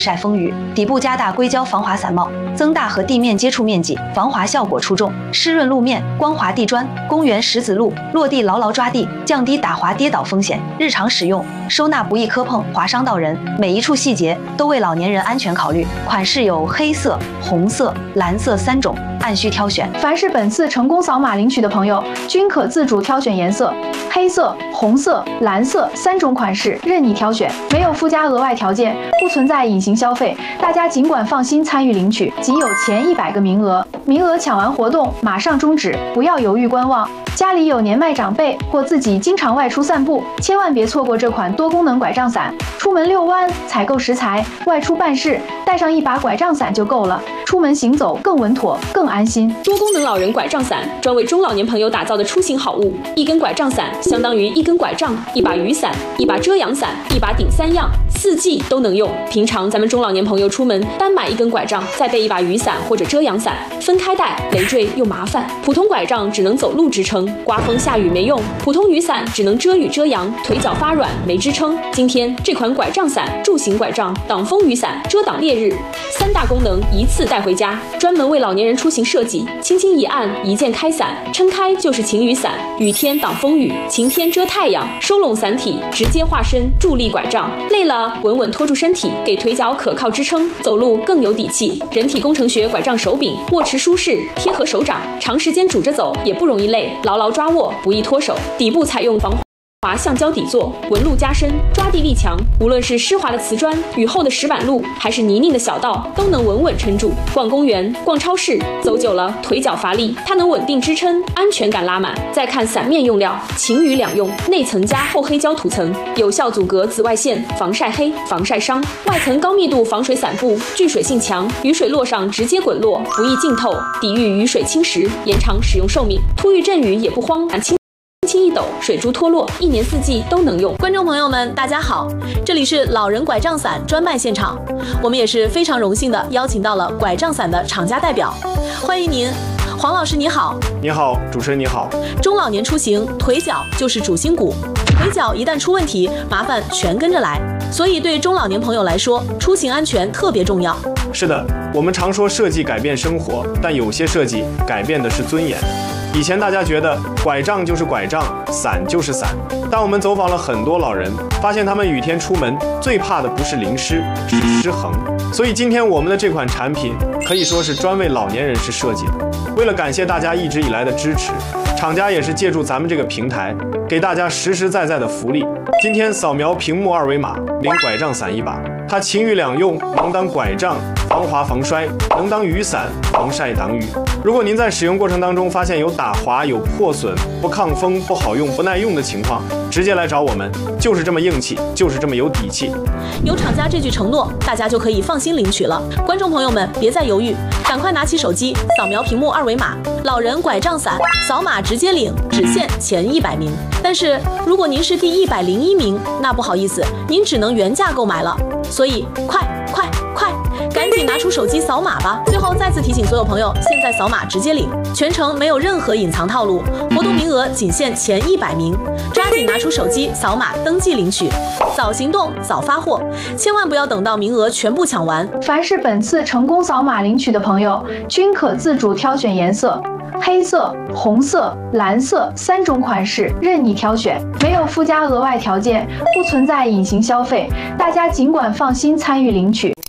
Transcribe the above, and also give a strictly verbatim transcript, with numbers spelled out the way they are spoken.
晒风雨，底部加大硅胶防滑伞帽，增大和地面接触面积，防滑效果出众。湿润路面，光滑地砖，公园石子路，落地牢牢抓地，降低打滑跌倒风险。日常使用，收纳不易磕碰划伤到人，每一处细节都为老年人安全考虑。款式有黑色、红色、蓝色三种，按需挑选。 凡是本次成功扫码领取的朋友，均可自主挑选颜色，黑色、红色、蓝色三种款式任你挑选，没有附加额外条件，不存在隐形消费，大家尽管放心参与领取。仅有前一百个名额，名额抢完活动马上终止，不要犹豫观望。家里有年迈长辈或自己经常外出散步，千万别错过这款多功能拐杖伞。出门遛弯、采购食材、外出办事，带上一把拐杖伞就够了，出门行走更稳妥、更安心。 多功能老人拐杖伞，专为中老年朋友打造的出行好物。一根拐杖伞相当于一根拐杖、一把雨伞、一把遮阳伞、一把顶三样，四季都能用。平常咱们中老年朋友出门单买一根拐杖，再备一把雨伞或者遮阳伞，分开带累赘又麻烦。普通拐杖只能走路支撑，刮风下雨没用；普通雨伞只能遮雨遮阳，腿脚发软没支撑。今天这款拐杖伞，助行拐杖、挡风雨伞、遮挡烈日，三大功能一次带回家，专门为老年人出行设计。轻轻一按，一键开伞，撑开就是晴雨伞，雨天挡风雨，晴天遮太阳，收拢伞体，直接化身助力拐杖。累了稳稳拖住身体，给腿脚可靠支撑，走路更有底气。人体工程学拐杖手柄，握持舒适，贴合手掌，长时间拄着走也不容易累，牢牢抓握，不易脱手。底部采用防滑橡胶底座，纹路加深，抓地力强。无论是湿滑的瓷砖、雨后的石板路，还是泥泞的小道，都能稳稳撑住。逛公园、逛超市，走久了腿脚乏力，它能稳定支撑，安全感拉满。再看伞面用料，晴雨两用，内层加厚黑胶涂层，有效阻隔紫外线，防晒黑、防晒伤；外层高密度防水伞布，聚水性强，雨水落上直接滚落，不易浸透，抵御雨水侵蚀，延长使用寿命。突遇阵雨也不慌，轻轻一抖，水珠脱落，一年四季都能用。 观众朋友们，大家好，这里是老人拐杖伞专卖现场，我们也是非常荣幸的邀请到了拐杖伞的厂家代表，欢迎您。黄老师你好。 你好，主持人你好。 中老年出行，腿脚就是主心骨，腿脚一旦出问题，麻烦全跟着来。所以对中老年朋友来说，出行安全特别重要。 是的，我们常说设计改变生活，但有些设计改变的是尊严。以前大家觉得拐杖就是拐杖，伞就是伞，但我们走访了很多老人，发现他们雨天出门最怕的不是淋湿，是失衡。所以今天我们的这款产品可以说是专为老年人士设计的。为了感谢大家一直以来的支持，厂家也是借助咱们这个平台，给大家实实在在的福利。今天扫描屏幕二维码，领拐杖伞一把，它晴雨两用，能当拐杖防滑防摔，能当雨伞防晒挡雨。如果您在使用过程当中发现有打滑、有破损、不抗风、不好用、不耐用的情况，直接来找我们，就是这么硬气，就是这么有底气。 有厂家这句承诺，大家就可以放心领取了。观众朋友们，别再犹豫，赶快拿起手机扫描屏幕二维码，老人拐杖伞，扫码直接领，只限前一百名。但是如果您是第一百零一名，那不好意思，您只能原价购买了。所以快快快，赶紧拿出手机扫码吧！最后再次提醒所有朋友，现在扫码直接领，全程没有任何隐藏套路，活动名额仅限前一百名，抓紧拿出手机扫码登记领取，早行动早发货，千万不要等到名额全部抢完。 凡是本次成功扫码领取的朋友，均可自主挑选颜色。黑色、红色、蓝色三种款式任你挑选，没有附加额外条件，不存在隐形消费，大家尽管放心参与领取。